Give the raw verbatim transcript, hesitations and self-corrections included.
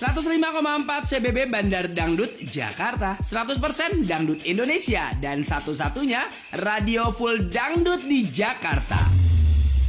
seratus lima koma empat C B B Bandar Dangdut Jakarta, seratus persen Dangdut Indonesia, dan satu-satunya radio full dangdut di Jakarta.